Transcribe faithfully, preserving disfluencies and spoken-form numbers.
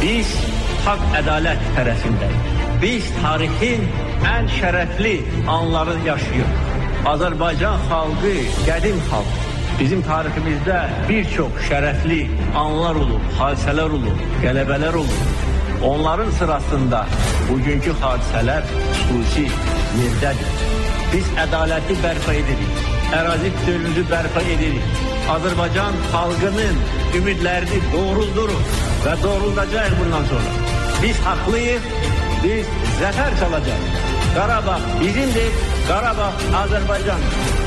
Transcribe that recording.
Biz hak ədalət tərəfindəyik. Biz tarixin ən şərəfli anları yaşayırıq. Azərbaycan xalqı qədim xalq. Bizim tariximizdə bir çox şərəfli anlar olub, hadisələr olub, qələbələr olub. Onların sırasında bugünkü hadisələr xüsusi yerdədir. Biz ədaləti bərpa edirik, ərazi bütövlüyünü bərpa edirik. Azərbaycan xalqının ümidlərini doğruldurur və doğruldacaq bundan sonra. Biz haqlıyıq, biz zəfər çalacağıq. Qarabağ bizimdir, Qarabağ Azərbaycandır.